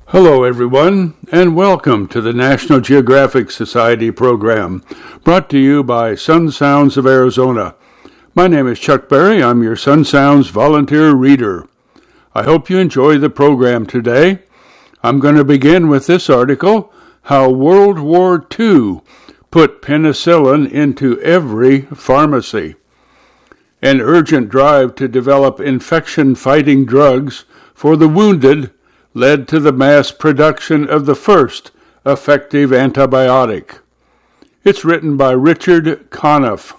Hello, everyone, and welcome to the National Geographic Society program, brought to you by Sun Sounds of Arizona. My name is Chuck Berry. I'm your Sun Sounds volunteer reader. I hope you enjoy the program today. I'm going to begin with this article, How World War II Put Penicillin into Every Pharmacy. An urgent drive to develop infection-fighting drugs for the wounded led to the mass production of the first effective antibiotic. It's written by Richard Conniff.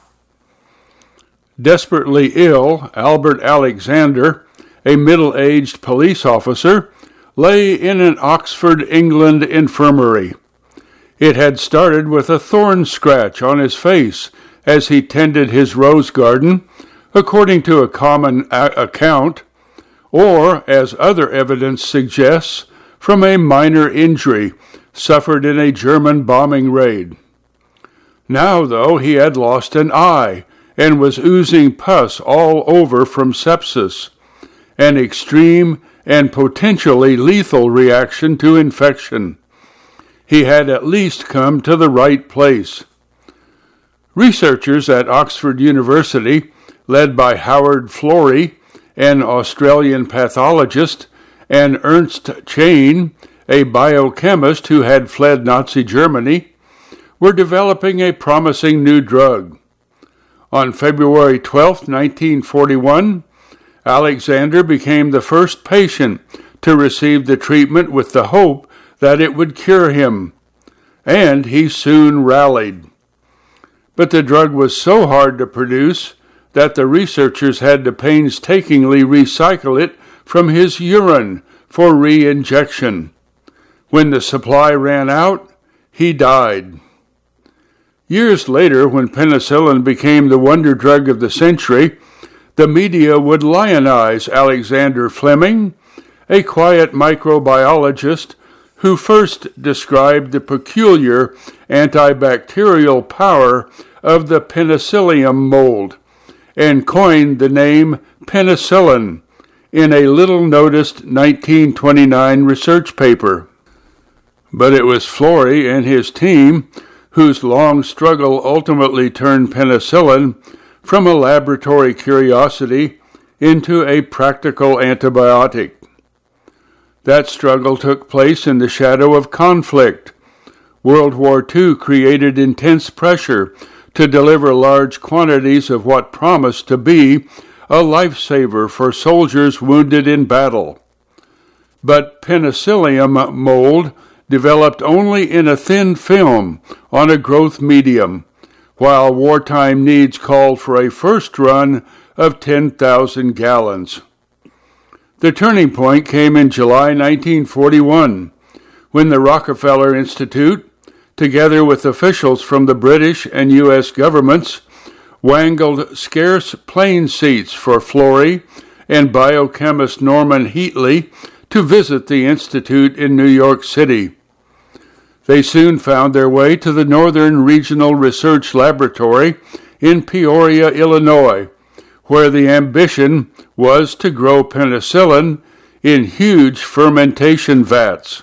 Desperately ill, Albert Alexander, a middle-aged police officer, lay in an Oxford, England infirmary. It had started with a thorn scratch on his face as he tended his rose garden, according to a common account, or, as other evidence suggests, from a minor injury suffered in a German bombing raid. Now, though, he had lost an eye and was oozing pus all over from sepsis, an extreme and potentially lethal reaction to infection. He had at least come to the right place. Researchers at Oxford University, led by Howard Florey, an Australian pathologist, and Ernst Chain, a biochemist who had fled Nazi Germany, were developing a promising new drug. On February 12, 1941, Alexander became the first patient to receive the treatment with the hope that it would cure him, and he soon rallied. But the drug was so hard to produce that the researchers had to painstakingly recycle it from his urine for re-injection. When the supply ran out, he died. Years later, when penicillin became the wonder drug of the century, the media would lionize Alexander Fleming, a quiet microbiologist who first described the peculiar antibacterial power of the Penicillium mold, and coined the name penicillin in a little-noticed 1929 research paper. But it was Florey and his team whose long struggle ultimately turned penicillin from a laboratory curiosity into a practical antibiotic. That struggle took place in the shadow of conflict. World War II created intense pressure to deliver large quantities of what promised to be a lifesaver for soldiers wounded in battle. But penicillium mold developed only in a thin film on a growth medium, while wartime needs called for a first run of 10,000 gallons. The turning point came in July 1941, when the Rockefeller Institute, together with officials from the British and U.S. governments, wangled scarce plane seats for Florey and biochemist Norman Heatley to visit the Institute in New York City. They soon found their way to the Northern Regional Research Laboratory in Peoria, Illinois, where the ambition was to grow penicillin in huge fermentation vats.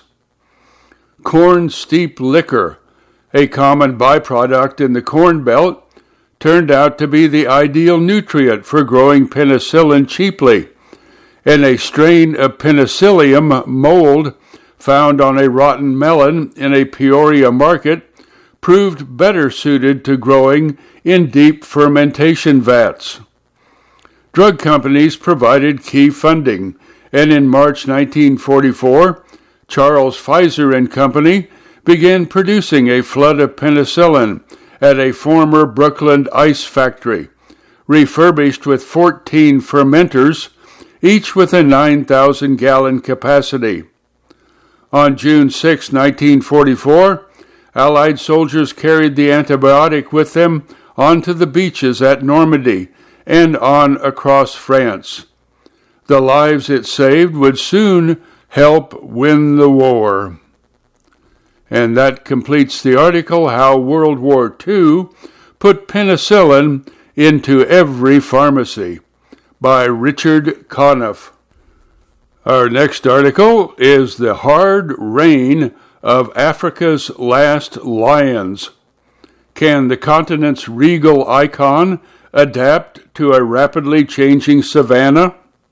Corn steep liquor, a common byproduct in the Corn Belt, turned out to be the ideal nutrient for growing penicillin cheaply, and a strain of penicillium mold found on a rotten melon in a Peoria market proved better suited to growing in deep fermentation vats. Drug companies provided key funding, and in March 1944, Charles Pfizer and Company began producing a flood of penicillin at a former Brooklyn ice factory, refurbished with 14 fermenters, each with a 9,000-gallon capacity. On June 6, 1944, Allied soldiers carried the antibiotic with them onto the beaches at Normandy and on across France. The lives it saved would soon help win the war. And that completes the article, How World War II Put Penicillin into Every Pharmacy, by Richard Conniff. Our next article is The Hard Reign of Africa's Last Lions. Can the continent's regal icon adapt to a rapidly changing savanna?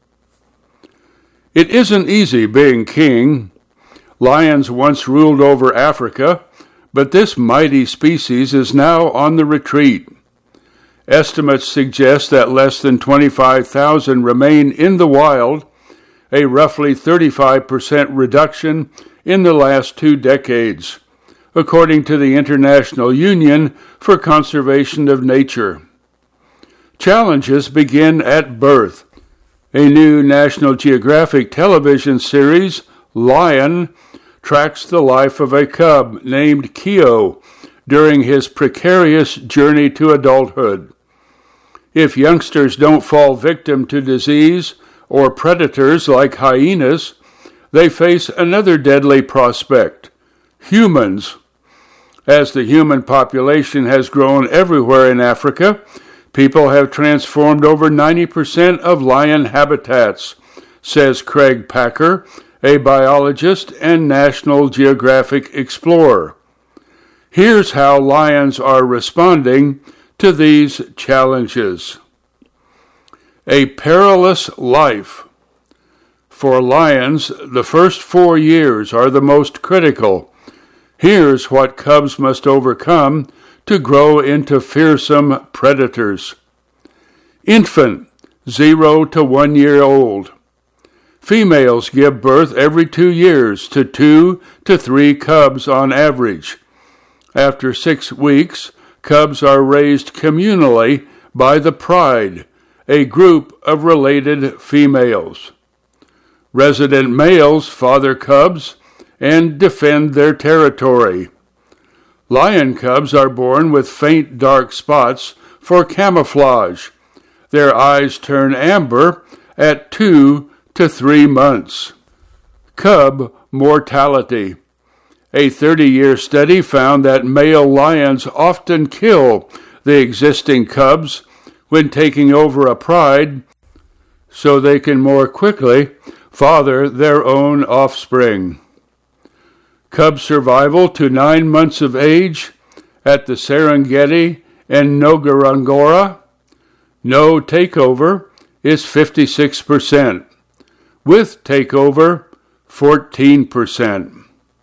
It isn't easy being king. Lions once ruled over Africa, but this mighty species is now on the retreat. Estimates suggest that less than 25,000 remain in the wild, a roughly 35% reduction in the last 2 decades, according to the International Union for Conservation of Nature. Challenges begin at birth. A new National Geographic television series, Lion, tracks the life of a cub named Keo during his precarious journey to adulthood. If youngsters don't fall victim to disease or predators like hyenas, they face another deadly prospect: humans. As the human population has grown everywhere in Africa, people have transformed over 90% of lion habitats, says Craig Packer, a biologist and National Geographic explorer. Here's how lions are responding to these challenges. A perilous life. For lions, the first 4 years are the most critical. Here's what cubs must overcome to grow into fearsome predators. Infant, 0 to 1 year old. Females give birth every 2 years to 2 to 3 cubs on average. After 6 weeks, cubs are raised communally by the pride, a group of related females. Resident males father cubs and defend their territory. Lion cubs are born with faint dark spots for camouflage. Their eyes turn amber at 2 to 3 months. Cub mortality. A 30-year study found that male lions often kill the existing cubs when taking over a pride so they can more quickly father their own offspring. Cub survival to 9 months of age at the Serengeti and Ngorongoro. No takeover is 56%. With takeover, 14%.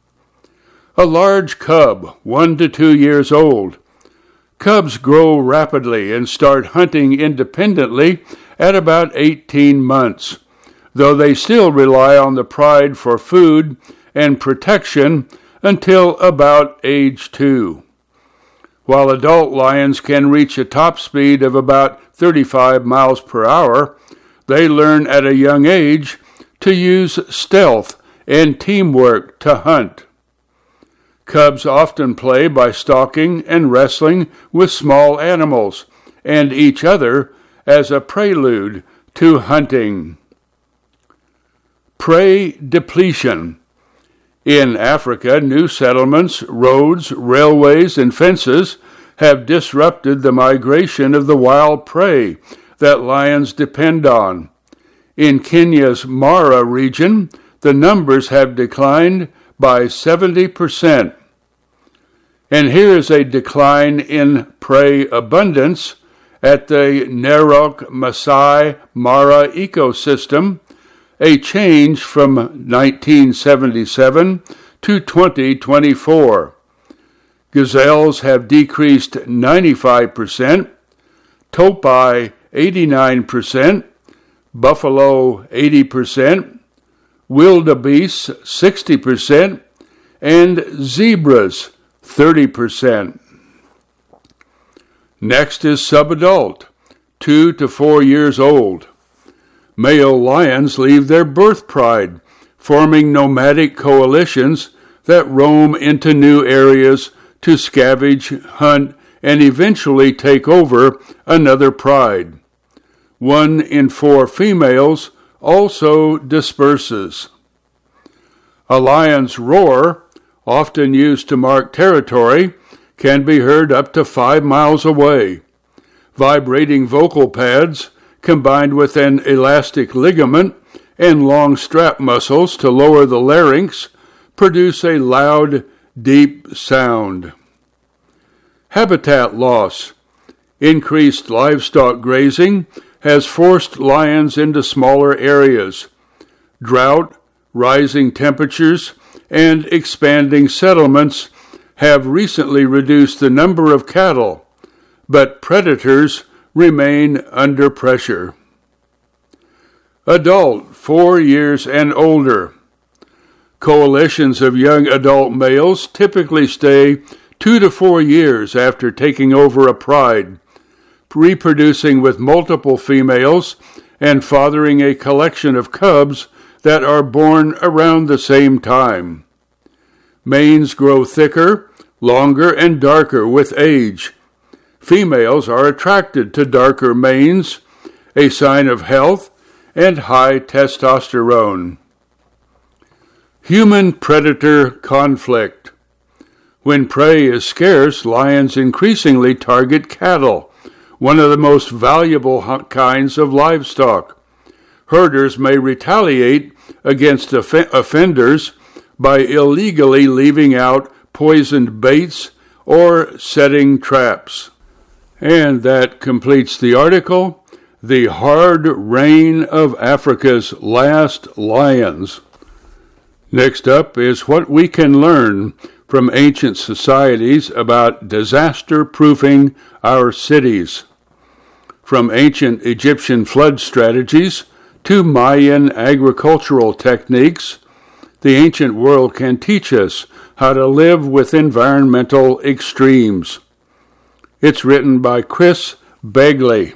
A large cub, 1 to 2 years old. Cubs grow rapidly and start hunting independently at about 18 months, though they still rely on the pride for food and protection until about age 2. While adult lions can reach a top speed of about 35 miles per hour, they learn at a young age to use stealth and teamwork to hunt. Cubs often play by stalking and wrestling with small animals and each other as a prelude to hunting. Prey depletion. In Africa, new settlements, roads, railways, and fences have disrupted the migration of the wild prey that lions depend on. In Kenya's Mara region, the numbers have declined by 70%. And here is a decline in prey abundance at the Narok Masai Mara ecosystem, a change from 1977 to 2024. Gazelles have decreased 95%, topi 89%, buffalo 80%, wildebeest 60%, and zebras 30%. Next is subadult, 2 to 4 years old. Male lions leave their birth pride, forming nomadic coalitions that roam into new areas to scavenge, hunt, and eventually take over another pride. 1 in 4 females also disperses. A lion's roar, often used to mark territory, can be heard up to 5 miles away. Vibrating vocal pads, combined with an elastic ligament and long strap muscles to lower the larynx produce a loud, deep sound. Habitat loss. Increased livestock grazing has forced lions into smaller areas. Drought, rising temperatures, and expanding settlements have recently reduced the number of cattle, but predators remain under pressure. Adult, 4 years and older. Coalitions of young adult males typically stay 2 to 4 years after taking over a pride, reproducing with multiple females and fathering a collection of cubs that are born around the same time. Manes grow thicker, longer, and darker with age. Females are attracted to darker manes, a sign of health and high testosterone. Human-predator conflict. When prey is scarce, lions increasingly target cattle, one of the most valuable kinds of livestock. Herders may retaliate against offenders by illegally leaving out poisoned baits or setting traps. And that completes the article, The Hard Reign of Africa's Last Lions. Next up is what we can learn from ancient societies about disaster-proofing our cities. From ancient Egyptian flood strategies to Mayan agricultural techniques, the ancient world can teach us how to live with environmental extremes. It's written by Chris Begley.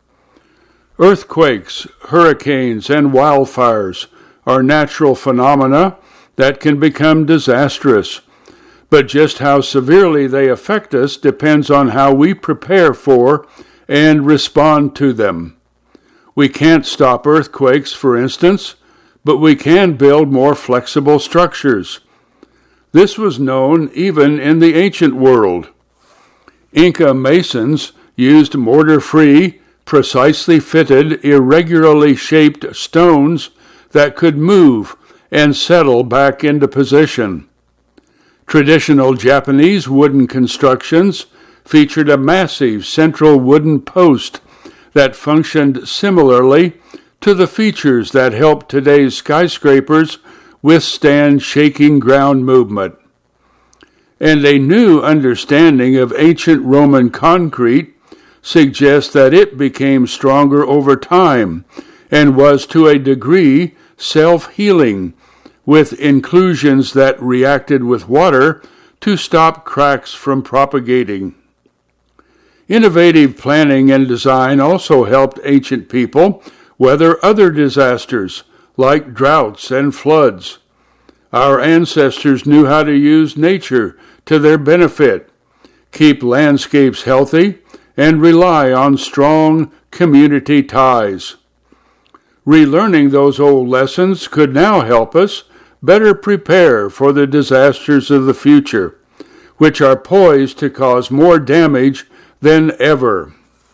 Earthquakes, hurricanes, and wildfires are natural phenomena that can become disastrous, but just how severely they affect us depends on how we prepare for and respond to them. We can't stop earthquakes, for instance, but we can build more flexible structures. This was known even in the ancient world. Inca masons used mortar-free, precisely fitted, irregularly shaped stones that could move and settle back into position. Traditional Japanese wooden constructions featured a massive central wooden post that functioned similarly to the features that help today's skyscrapers withstand shaking ground movement. And a new understanding of ancient Roman concrete suggests that it became stronger over time and was to a degree self-healing, with inclusions that reacted with water to stop cracks from propagating. Innovative planning and design also helped ancient people weather other disasters like droughts and floods. Our ancestors knew how to use nature to their benefit, keep landscapes healthy, and rely on strong community ties. Relearning those old lessons could now help us better prepare for the disasters of the future, which are poised to cause more damage than ever.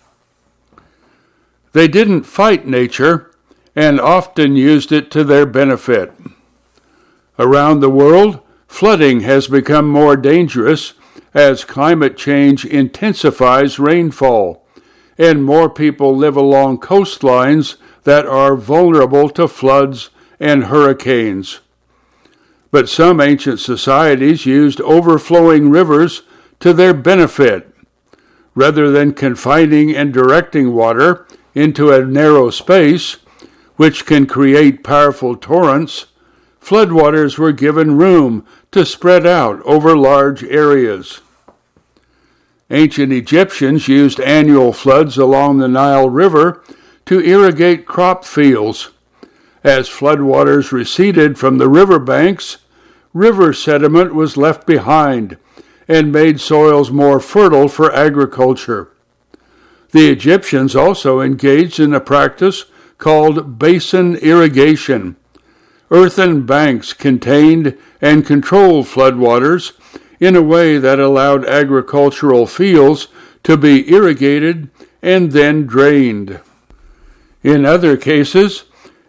They didn't fight nature and often used it to their benefit. Around the world, flooding has become more dangerous as climate change intensifies rainfall, and more people live along coastlines that are vulnerable to floods and hurricanes. But some ancient societies used overflowing rivers to their benefit. Rather than confining and directing water into a narrow space, which can create powerful torrents, floodwaters were given room to spread out over large areas. Ancient Egyptians used annual floods along the Nile River to irrigate crop fields. As floodwaters receded from the riverbanks, river sediment was left behind and made soils more fertile for agriculture. The Egyptians also engaged in a practice called basin irrigation. Earthen banks contained and controlled floodwaters in a way that allowed agricultural fields to be irrigated and then drained. In other cases,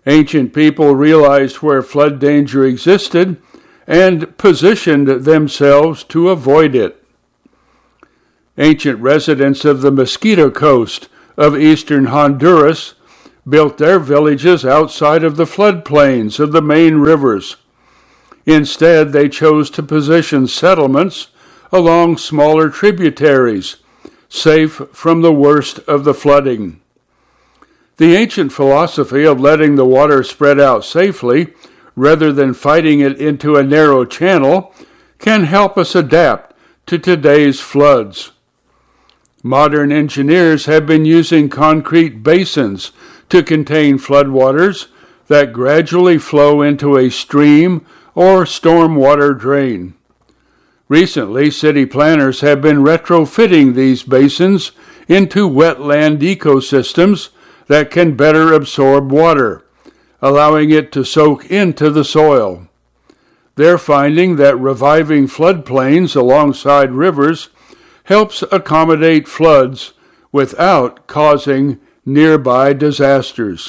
Ancient people realized where flood danger existed and positioned themselves to avoid it. Ancient residents of the Mosquito Coast of eastern Honduras built their villages outside of the floodplains of the main rivers. Instead, they chose to position settlements along smaller tributaries, safe from the worst of the flooding. The ancient philosophy of letting the water spread out safely rather than fighting it into a narrow channel can help us adapt to today's floods. Modern engineers have been using concrete basins to contain floodwaters that gradually flow into a stream or stormwater drain. Recently, city planners have been retrofitting these basins into wetland ecosystems that can better absorb water, allowing it to soak into the soil. They're finding that reviving floodplains alongside rivers helps accommodate floods without causing nearby disasters.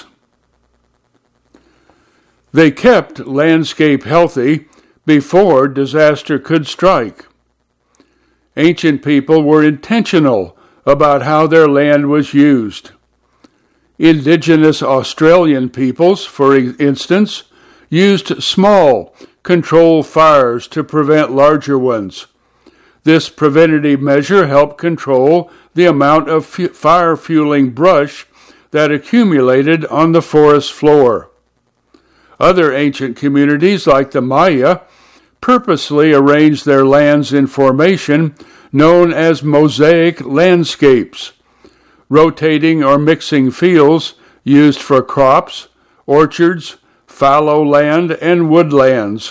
They kept landscape healthy before disaster could strike. Ancient people were intentional about how their land was used. Indigenous Australian peoples, for instance, used small, controlled fires to prevent larger ones. This preventative measure helped control the amount of fire-fueling brush that accumulated on the forest floor. Other ancient communities, like the Maya, purposely arranged their lands in formation known as mosaic landscapes, rotating or mixing fields used for crops, orchards, fallow land, and woodlands.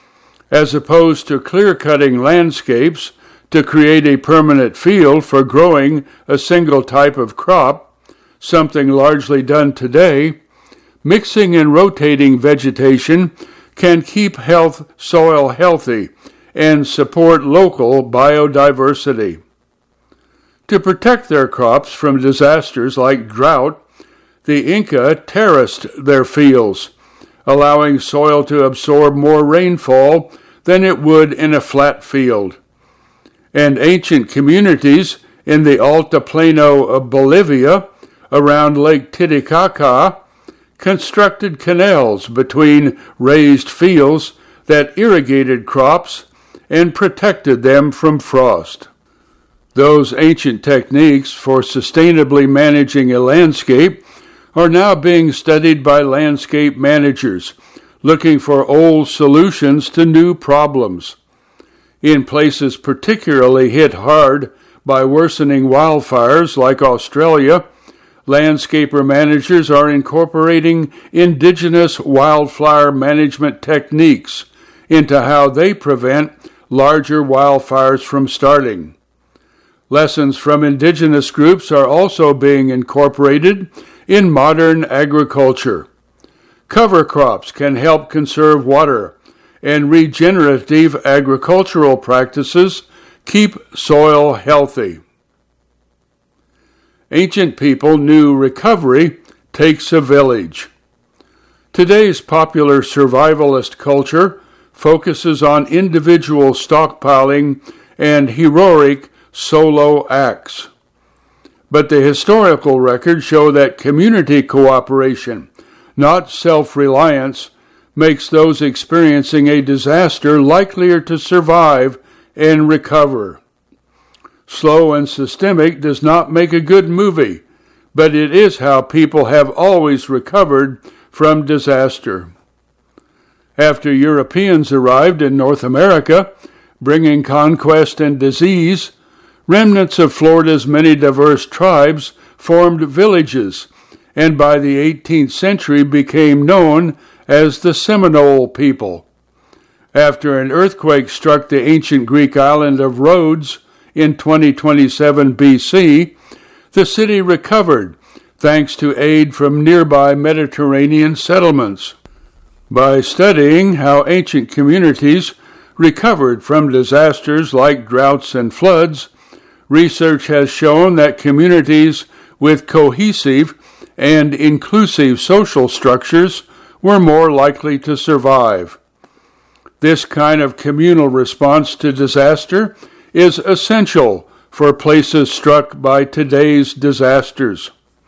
As opposed to clear-cutting landscapes to create a permanent field for growing a single type of crop, something largely done today, mixing and rotating vegetation can keep soil healthy and support local biodiversity. To protect their crops from disasters like drought, the Inca terraced their fields, allowing soil to absorb more rainfall than it would in a flat field. And ancient communities in the Altiplano of Bolivia, around Lake Titicaca, constructed canals between raised fields that irrigated crops and protected them from frost. Those ancient techniques for sustainably managing a landscape are now being studied by landscape managers, looking for old solutions to new problems. In places particularly hit hard by worsening wildfires like Australia, landscaper managers are incorporating indigenous wildfire management techniques into how they prevent larger wildfires from starting. Lessons from indigenous groups are also being incorporated in modern agriculture. Cover crops can help conserve water, and regenerative agricultural practices keep soil healthy. Ancient people knew recovery takes a village. Today's popular survivalist culture focuses on individual stockpiling and heroic solo acts. But the historical records show that community cooperation, not self-reliance, makes those experiencing a disaster likelier to survive and recover. Slow and systemic does not make a good movie, but it is how people have always recovered from disaster. After Europeans arrived in North America, bringing conquest and disease, remnants of Florida's many diverse tribes formed villages, and by the 18th century became known as the Seminole people. After an earthquake struck the ancient Greek island of Rhodes in 2027 BC, the city recovered thanks to aid from nearby Mediterranean settlements. By studying how ancient communities recovered from disasters like droughts and floods, research has shown that communities with cohesive and inclusive social structures were more likely to survive. This kind of communal response to disaster is essential for places struck by today's disasters.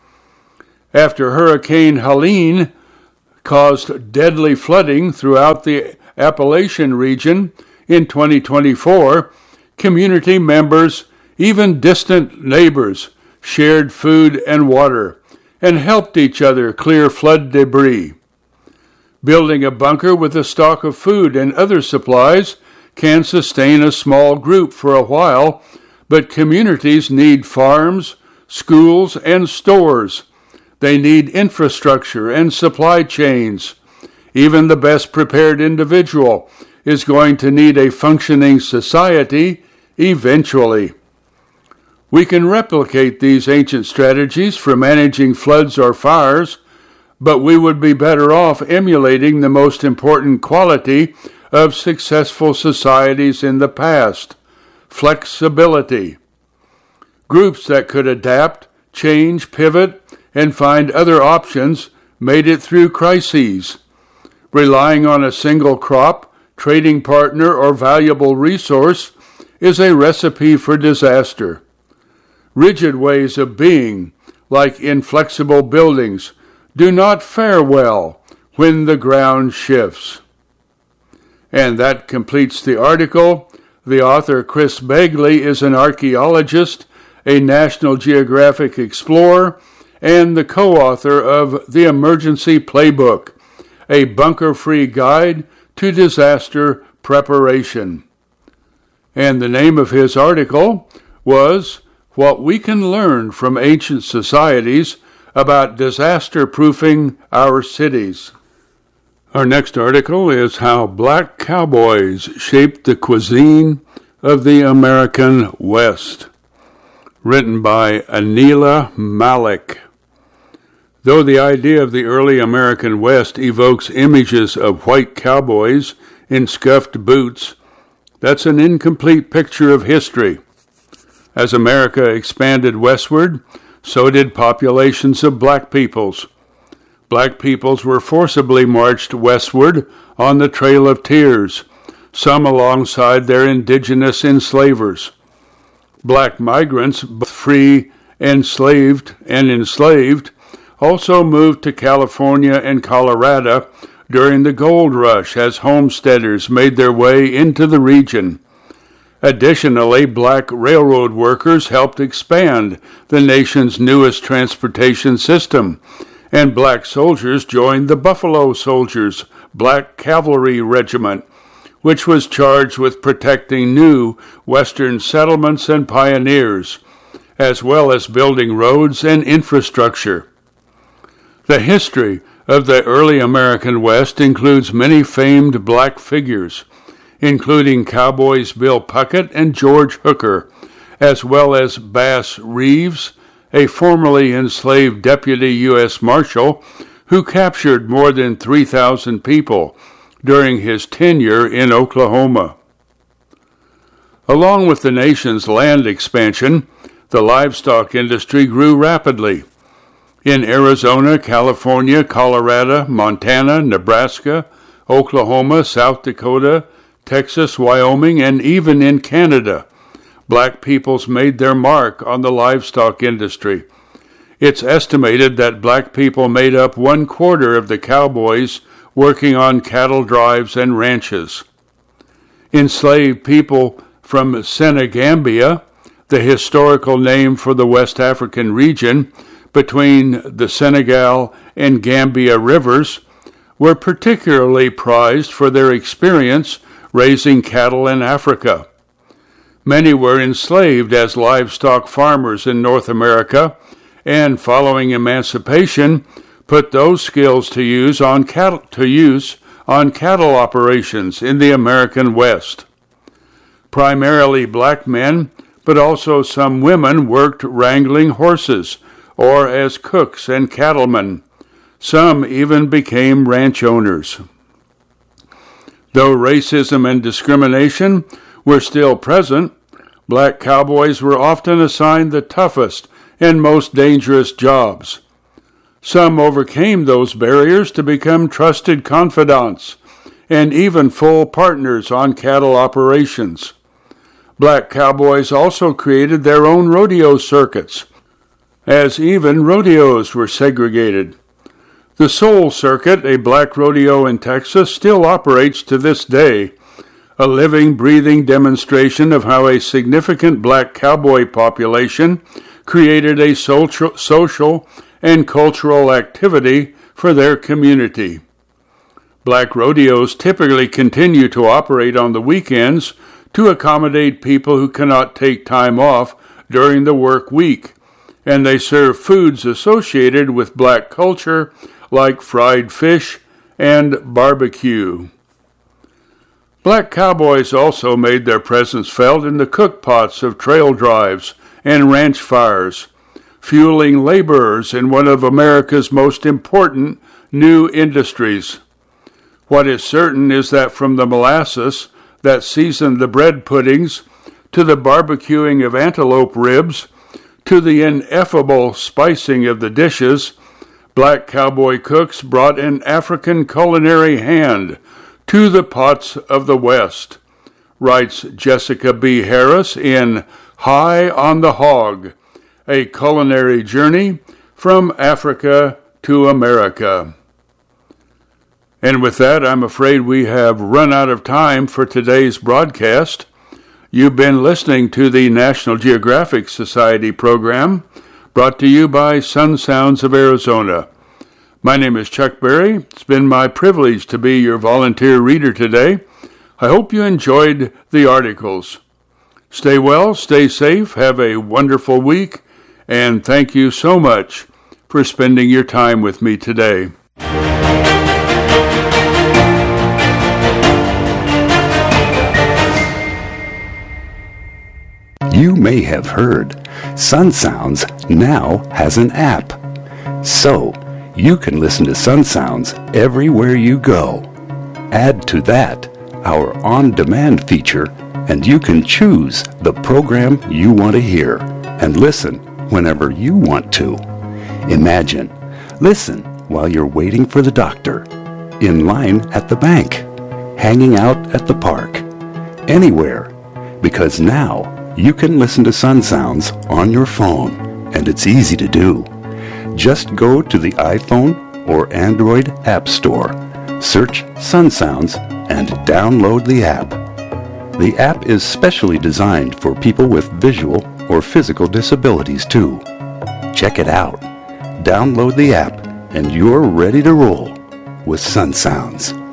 After Hurricane Helene caused deadly flooding throughout the Appalachian region in 2024, community members, even distant neighbors, shared food and water and helped each other clear flood debris. Building a bunker with a stock of food and other supplies can sustain a small group for a while, but communities need farms, schools, and stores. They need infrastructure and supply chains. Even the best prepared individual is going to need a functioning society eventually. We can replicate these ancient strategies for managing floods or fires, but we would be better off emulating the most important quality of successful societies in the past: flexibility. Groups that could adapt, change, pivot, and find other options made it through crises. Relying on a single crop, trading partner, or valuable resource is a recipe for disaster. Rigid ways of being, like inflexible buildings, do not fare well when the ground shifts. And that completes the article. The author, Chris Begley, is an archaeologist, a National Geographic explorer, and the co-author of The Emergency Playbook, a bunker-free guide to disaster preparation. And the name of his article was What We Can Learn from Ancient Societies About Disaster-Proofing Our Cities. Our next article is How Black Cowboys Shaped the Cuisine of the American West, written by Anila Malik. Though the idea of the early American West evokes images of white cowboys in scuffed boots, that's an incomplete picture of history. As America expanded westward, so did populations of black peoples. Black peoples were forcibly marched westward on the Trail of Tears, some alongside their indigenous enslavers. Black migrants, both free, enslaved, also moved to California and Colorado during the gold rush as homesteaders made their way into the region. Additionally, black railroad workers helped expand the nation's newest transportation system, and black soldiers joined the Buffalo Soldiers Black Cavalry Regiment, which was charged with protecting new western settlements and pioneers, as well as building roads and infrastructure. The history of the early American West includes many famed black figures, including cowboys Bill Puckett and George Hooker, as well as Bass Reeves, a formerly enslaved deputy U.S. Marshal who captured more than 3,000 people during his tenure in Oklahoma. Along with the nation's land expansion, the livestock industry grew rapidly. In Arizona, California, Colorado, Montana, Nebraska, Oklahoma, South Dakota, Texas, Wyoming, and even in Canada, black peoples made their mark on the livestock industry. It's estimated that black people made up 1/4 of the cowboys working on cattle drives and ranches. Enslaved people from Senegambia, the historical name for the West African region between the Senegal and Gambia rivers, were particularly prized for their experience raising cattle in Africa. Many were enslaved as livestock farmers in North America, and following emancipation, put those skills to use on cattle operations in the American West. Primarily black men, but also some women worked wrangling horses or as cooks and cattlemen. Some even became ranch owners. Though racism and discrimination were still present, black cowboys were often assigned the toughest and most dangerous jobs. Some overcame those barriers to become trusted confidants and even full partners on cattle operations. Black cowboys also created their own rodeo circuits, as even rodeos were segregated. The Soul Circuit, a black rodeo in Texas, still operates to this day, a living, breathing demonstration of how a significant black cowboy population created a social and cultural activity for their community. Black rodeos typically continue to operate on the weekends to accommodate people who cannot take time off during the work week, and they serve foods associated with black culture like fried fish and barbecue. Black cowboys also made their presence felt in the cookpots of trail drives and ranch fires, fueling laborers in one of America's most important new industries. What is certain is that from the molasses that seasoned the bread puddings, to the barbecuing of antelope ribs, to the ineffable spicing of the dishes, black cowboy cooks brought an African culinary hand to the pots of the West, writes Jessica B. Harris in High on the Hog, a culinary journey from Africa to America. And with that, I'm afraid we have run out of time for today's broadcast. You've been listening to the National Geographic Society program, brought to you by Sun Sounds of Arizona. My name is Chuck Berry. It's been my privilege to be your volunteer reader today. I hope you enjoyed the articles. Stay well, stay safe, have a wonderful week, and thank you so much for spending your time with me today. You may have heard Sun Sounds now has an app. So, you can listen to Sun Sounds everywhere you go. Add to that our on-demand feature, and you can choose the program you want to hear and listen whenever you want to. Imagine, listen while you're waiting for the doctor, in line at the bank, hanging out at the park, anywhere, because now you can listen to Sun Sounds on your phone, and it's easy to do. Just go to the iPhone or Android App Store, search Sun Sounds, and download the app. The app is specially designed for people with visual or physical disabilities too. Check it out. Download the app, and you're ready to roll with Sun Sounds.